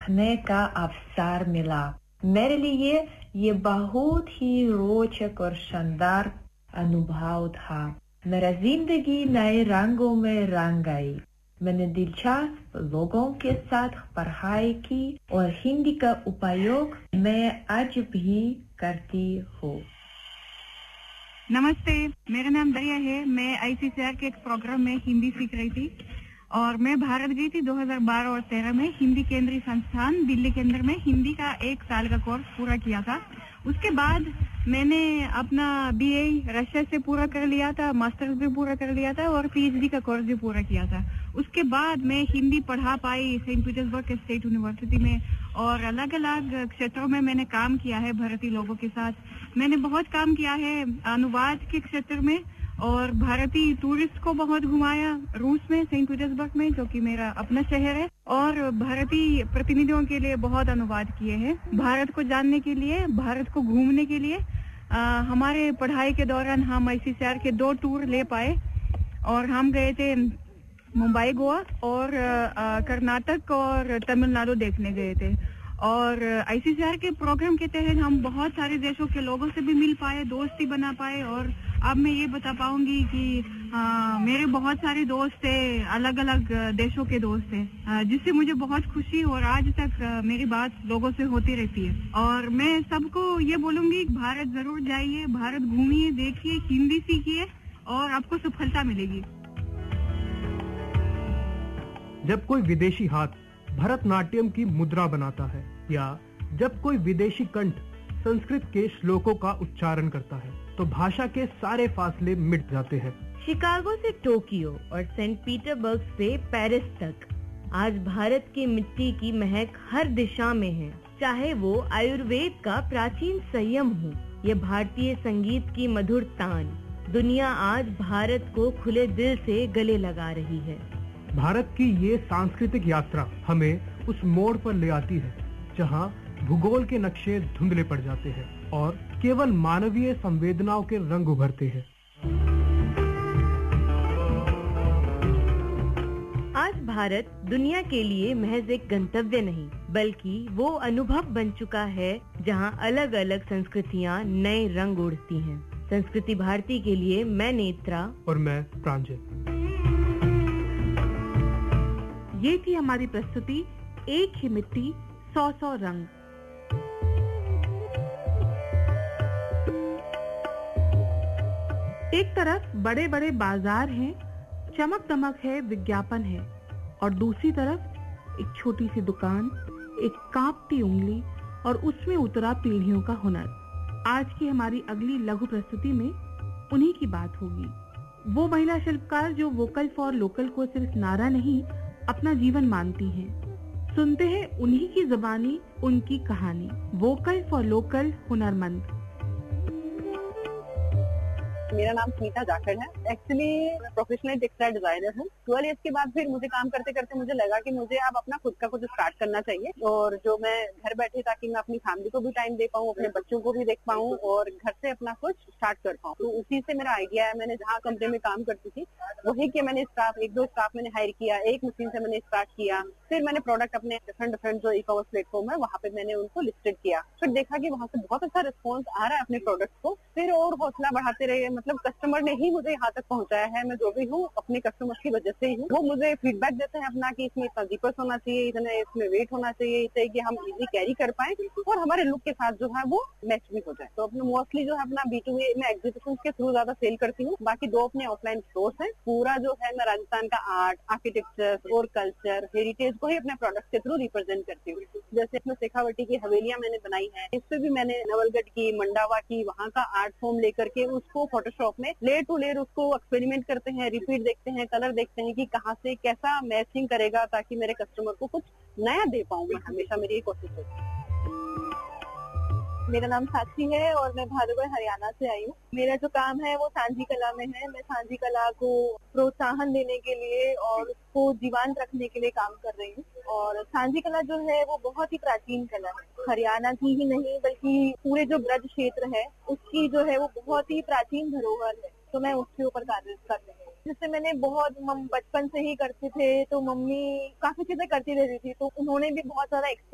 सीखने का अवसर मिला। मेरे लिए ये बहुत ही रोचक और शानदार अनुभव था। मेरा जिंदगी नए रंगों में रंग गई। मैंने दिलचस्प लोगों के साथ पढ़ाई की और हिंदी का उपयोग मैं आज भी करती हूँ। नमस्ते, मेरा नाम दरिया है। मैं आईसीसीआर के एक प्रोग्राम में हिंदी सीख रही थी और मैं भारत गई थी 2012 और 13 में हिंदी केंद्रीय संस्थान दिल्ली के अंदर में हिंदी का 1 साल का कोर्स पूरा किया था। उसके बाद मैंने अपना बीए रशिया से पूरा कर लिया था, मास्टर्स भी पूरा कर लिया था और पीएचडी का कोर्स भी पूरा किया था। उसके बाद मैं हिंदी पढ़ा पाई सेंट पीटर्सबर्ग के स्टेट यूनिवर्सिटी में और अलग अलग क्षेत्रों में मैंने काम किया है भारतीय लोगों के साथ। मैंने बहुत काम किया है अनुवाद के क्षेत्र में और भारतीय टूरिस्ट को बहुत घुमाया रूस में, सेंट पीटर्सबर्ग में, जो कि मेरा अपना शहर है, और भारतीय प्रतिनिधियों के लिए बहुत अनुवाद किए हैं। भारत को जानने के लिए, भारत को घूमने के लिए हमारे पढ़ाई के दौरान हम आईसीसीआर के 2 टूर ले पाए और हम गए थे मुंबई, गोवा और कर्नाटक और तमिलनाडु देखने गए थे। और आईसीसीआर के प्रोग्राम के तहत हम बहुत सारे देशों के लोगों से भी मिल पाए, दोस्ती बना पाए और अब मैं ये बता पाऊंगी कि मेरे बहुत सारे दोस्त थे, अलग अलग देशों के दोस्त थे, जिससे मुझे बहुत खुशी और आज तक मेरी बात लोगों से होती रहती है। और मैं सबको ये बोलूंगी, भारत जरूर जाइए, भारत घूमिए, देखिए, हिंदी सीखिए और आपको सफलता मिलेगी। जब कोई विदेशी हाथ भरतनाट्यम की मुद्रा बनाता है या जब कोई विदेशी कंठ संस्कृत के श्लोकों का उच्चारण करता है तो भाषा के सारे फासले मिट जाते हैं। शिकागो से टोक्यो और सेंट पीटर्सबर्ग से पेरिस तक आज भारत की मिट्टी की महक हर दिशा में है। चाहे वो आयुर्वेद का प्राचीन संयम हो या भारतीय संगीत की मधुर तान, दुनिया आज भारत को खुले दिल से गले लगा रही है। भारत की ये सांस्कृतिक यात्रा हमें उस मोड़ पर ले आती है जहां भूगोल के नक्शे धुंधले पड़ जाते हैं और केवल मानवीय संवेदनाओं के रंग उभरते हैं। आज भारत दुनिया के लिए महज एक गंतव्य नहीं, बल्कि वो अनुभव बन चुका है जहां अलग अलग संस्कृतियां नए रंग उड़ती हैं। संस्कृति भारती के लिए मैं नेत्रा और मैं प्रांजल। ये थी हमारी प्रस्तुति एक ही मिट्टी 100 रंग। एक तरफ बड़े बड़े बाजार हैं, चमक दमक है, विज्ञापन है, और दूसरी तरफ एक छोटी सी दुकान, एक कांपती उंगली और उसमें उतरा पीढ़ियों का हुनर। आज की हमारी अगली लघु प्रस्तुति में उन्हीं की बात होगी। वो महिला शिल्पकार जो वोकल फॉर लोकल को सिर्फ नारा नहीं अपना जीवन मानती हैं। सुनते हैं उन्हीं की जुबानी, उनकी कहानी। वोकल फॉर लोकल हुनरमंद। मेरा नाम स्मिता जाखड़ है। एक्चुअली मैं प्रोफेशनल टेक्सटाइल डिजाइनर हूँ। 12 ईयर्स के बाद फिर मुझे काम करते करते मुझे लगा कि मुझे अब अपना खुद का कुछ स्टार्ट करना चाहिए, और जो मैं घर बैठे ताकि मैं अपनी फैमिली को भी टाइम दे पाऊँ, अपने बच्चों को भी देख पाऊँ और घर से अपना कुछ स्टार्ट कर पाऊँ। तो उसी से मेरा आइडिया है। मैंने जहाँ कंपनी में काम करती थी वही के मैंने स्टाफ, 1-2 स्टाफ मैंने हायर किया, एक मशीन से मैंने स्टार्ट किया। फिर मैंने प्रोडक्ट अपने डिफरेंट जो ई-कॉमर्स प्लेटफॉर्म है वहाँ पे मैंने उनको लिस्टेड किया। फिर देखा कि वहाँ से बहुत अच्छा रिस्पॉन्स आ रहा है अपने प्रोडक्ट को। फिर और हौसला बढ़ाते रहे, मतलब कस्टमर ने ही मुझे यहाँ तक पहुँचाया है। मैं जो भी हूँ अपने कस्टमर्स की वजह से ही हूँ। वो मुझे फीडबैक देते हैं अपना कि इसमें इतना जीपर्स होना चाहिए, इतने इसमें वेट होना चाहिए, इसे कि हम इजी कैरी कर पाए और हमारे लुक के साथ जो है वो मैच भी हो जाए। तो अपने मोस्टली जो है अपना B2B में एग्जीबिशन के थ्रू ज्यादा सेल करती हूँ। बाकी 2 अपने ऑफलाइन स्टोर्स हैं। पूरा जो है मैं राजस्थान का आर्ट, आर्किटेक्चर और कल्चर, हेरिटेज को ही अपने प्रोडक्ट के थ्रू रिप्रेजेंट करती हूँ। जैसे इसमें शेखावटी की हवेलियां मैंने बनाई है, इस पे भी मैंने नवलगढ़ की, मंडावा की, वहाँ का आर्ट फॉर्म लेकर के उसको फोटोशॉप में लेयर टू लेयर उसको एक्सपेरिमेंट करते हैं, रिपीट देखते हैं, कलर देखते हैं कि कहाँ से कैसा मैचिंग करेगा ताकि मेरे कस्टमर को कुछ नया दे पाऊँ। मैं हमेशा मेरी कोशिश होती है। मेरा नाम साक्षी है और मैं भादुगढ़ हरियाणा से आई हूँ। मेरा जो काम है वो सांझी कला में है। मैं सांझी कला को प्रोत्साहन देने के लिए और उसको जीवंत रखने के लिए काम कर रही हूँ। और सांझी कला जो है वो बहुत ही प्राचीन कला है। हरियाणा की ही नहीं बल्कि पूरे जो ब्रज क्षेत्र है उसकी जो है वो बहुत ही प्राचीन धरोहर है। तो मैं उसके ऊपर कार्य कर रही हूँ। जिससे मैंने बहुत बचपन से ही करते थे, तो मम्मी काफी चीजें करती रहती थी, तो उन्होंने भी बहुत ज्यादा